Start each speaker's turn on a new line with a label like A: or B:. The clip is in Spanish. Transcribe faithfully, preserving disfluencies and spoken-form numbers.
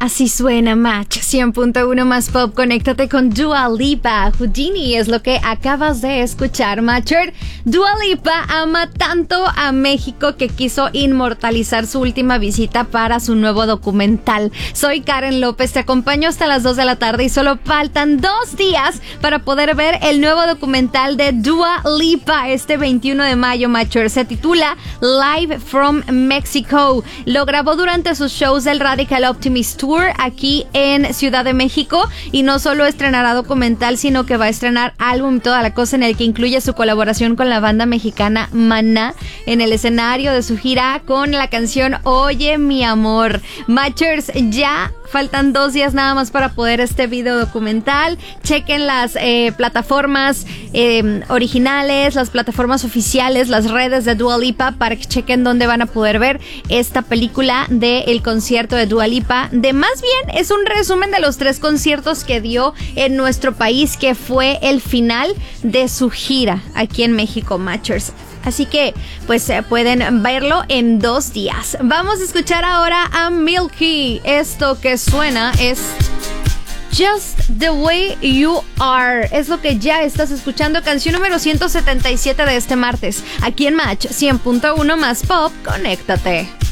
A: Así suena Match cien punto uno más pop. Conéctate con Dua Lipa. Houdini es lo que acabas de escuchar, Matcher. Dua Lipa ama tanto a México que quiso inmortalizar su última visita para su nuevo documental. Soy Karen López, te acompaño hasta las dos de la tarde y solo faltan dos días para poder ver el nuevo documental de Dua Lipa este veintiuno de mayo, Matcher. Se titula Live from Mexico. Lo grabó durante sus shows del Radical Optimist Tour aquí en Ciudad de México, y no solo estrenará documental, sino que va a estrenar álbum y toda la cosa, en el que incluye su colaboración con la banda mexicana Maná en el escenario de su gira con la canción Oye mi amor. Matchers, ya faltan dos días nada más para poder este video documental. Chequen las eh, plataformas eh, originales, las plataformas oficiales, las redes de Dua Lipa, para que chequen dónde van a poder ver esta película del concierto de Dua Lipa. De más bien es un resumen de los tres conciertos que dio en nuestro país, que fue el final de su gira aquí en México, Matchers. Así que, pues, eh, pueden verlo en dos días. Vamos a escuchar ahora a Milky. Esto que suena es Just the Way You Are. Es lo que ya estás escuchando. Canción número ciento setenta y siete de este martes. Aquí en Match cien punto uno más pop. Conéctate.